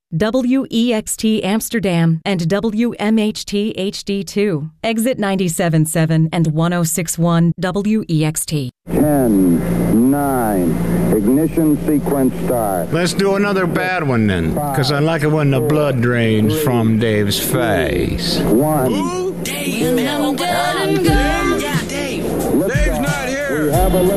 WEXT Amsterdam and WMHT HD2. Exit 97.7 and 106.1 WEXT. 10, 9, ignition sequence start. Let's do another bad one then, because I like it when the blood drains from Dave's face. 1. Ooh, Dave, I'm done and gone. Yeah, Dave. Dave's not here. We have a